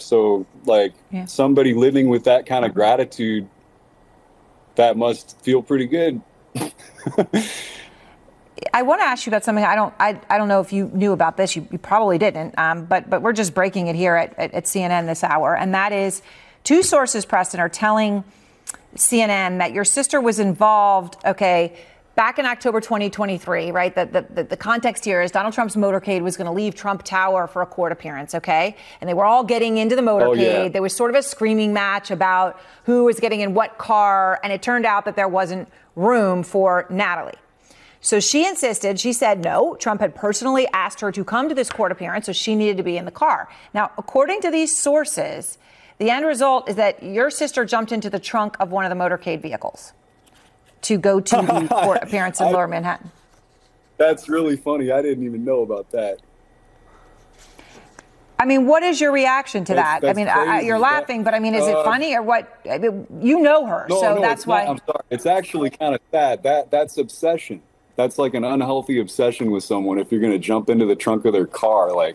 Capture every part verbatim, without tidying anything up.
So, like, yeah. somebody living with that kind of gratitude, that must feel pretty good. I want to ask you about something. I don't. I, I don't know if you knew about this. You, you probably didn't. Um, but but we're just breaking it here at, at, at C N N this hour, and that is two sources, Preston, are telling C N N that your sister was involved. Okay, back in October twenty twenty-three, right? The the, the context here is Donald Trump's motorcade was going to leave Trump Tower for a court appearance. Okay, and they were all getting into the motorcade. Oh, yeah. There was sort of a screaming match about who was getting in what car, and it turned out that there wasn't room for Natalie. So she insisted, she said no, Trump had personally asked her to come to this court appearance, so she needed to be in the car. Now, according to these sources, the end result is that your sister jumped into the trunk of one of the motorcade vehicles to go to the court appearance in I, Lower Manhattan. That's really funny. I didn't even know about that. I mean, what is your reaction to that's, that? That's I mean, I, you're laughing, but I mean, is uh, it funny or what? I mean, you know her, no, so no, that's it's why. Not, I'm sorry. It's actually kind of sad. That That's obsession. That's like an unhealthy obsession with someone if you're going to jump into the trunk of their car. Like,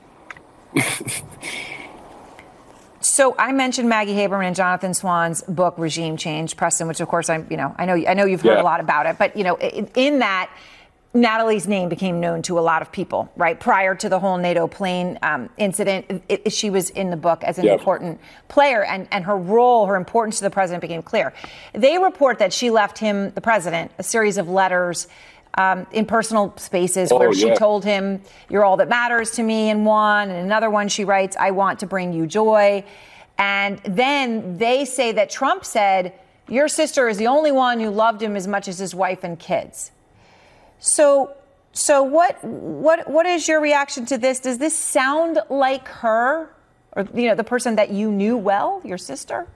so I mentioned Maggie Haberman and Jonathan Swann's book, Regime Change, Preston, which of course I, you know, I know, I know you've heard yeah. a lot about it, but you know, in, in that, Natalie's name became known to a lot of people, right? Prior to the whole NATO plane um, incident, it, it, she was in the book as an yep. important player, and, and her role, her importance to the president became clear. They report that she left him, the president, a series of letters um, in personal spaces oh, where she yeah. told him, "You're all that matters to me," in one, and another one she writes, "I want to bring you joy." And then they say that Trump said, "Your sister is the only one who loved him as much as his wife and kids." So, so what, what, what is your reaction to this? Does this sound like her, or, you know, the person that you knew well, your sister?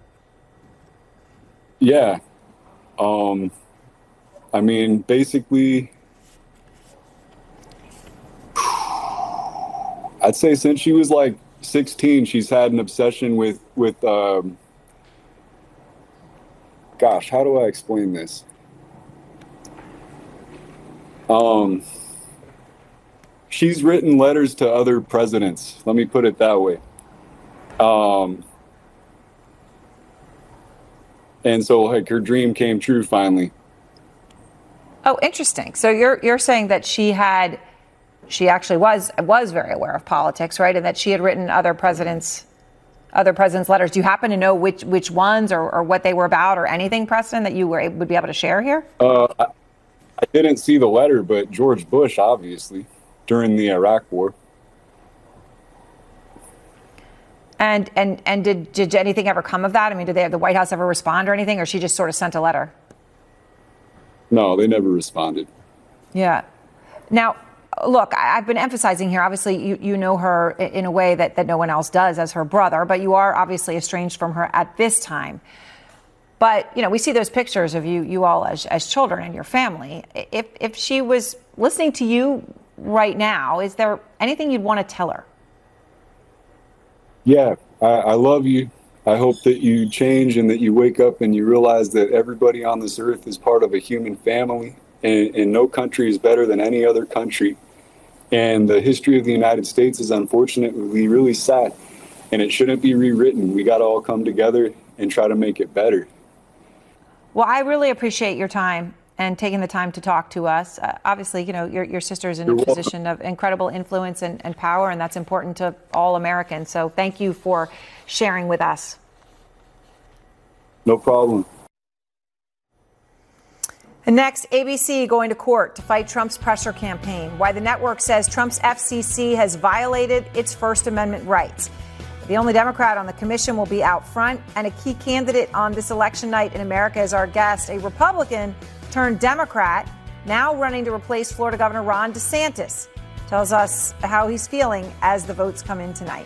Yeah. Um, I mean, basically, I'd say since she was like sixteen, she's had an obsession with, with, um, gosh, how do I explain this? Um, she's written letters to other presidents. Let me put it that way. Um, and so like her dream came true finally. Oh, interesting. So you're, you're saying that she had, she actually was, was very aware of politics, right? And that she had written other presidents, other presidents' letters. Do you happen to know which, which ones or, or what they were about or anything, Preston, that you were, would be able to share here? Uh, I- I didn't see the letter, but George Bush, obviously, during the Iraq War. And and and did did anything ever come of that? I mean, did they have the White House ever respond or anything, or she just sort of sent a letter? No, they never responded. Yeah. Now, look, I, I've been emphasizing here, obviously, you, you know her in a way that, that no one else does as her brother, but you are obviously estranged from her at this time. But, you know, we see those pictures of you, you all as, as children and your family. If if she was listening to you right now, is there anything you'd want to tell her? Yeah, I, I love you. I hope that you change and that you wake up and you realize that everybody on this earth is part of a human family, and, and no country is better than any other country. And the history of the United States is unfortunately really sad, and it shouldn't be rewritten. We got to all come together and try to make it better. Well, I really appreciate your time and taking the time to talk to us. Uh, obviously, you know, your, your sister is in You're a position welcome. of incredible influence and, and power, and that's important to all Americans. So thank you for sharing with us. No problem. And next, A B C going to court to fight Trump's pressure campaign. Why the network says Trump's F C C has violated its First Amendment rights. The only Democrat on the commission will be out front, and a key candidate on this election night in America is our guest, a Republican turned Democrat, now running to replace Florida Governor Ron DeSantis. Tells us how he's feeling as the votes come in tonight.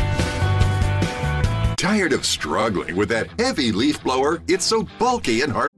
Tired of struggling with that heavy leaf blower? It's so bulky and hard.